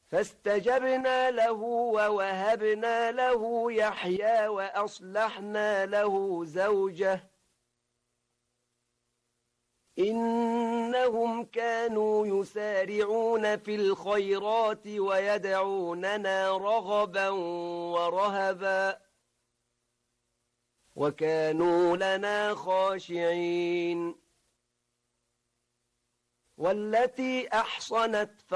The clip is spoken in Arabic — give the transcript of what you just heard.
فاستجبنا له ووهبنا له يحيى وأصلحنا له زوجه إنهم كانوا يسارعون في الخيرات ويدعوننا رغبا ورهبا وكانوا لنا خاشعين والتي أحصنت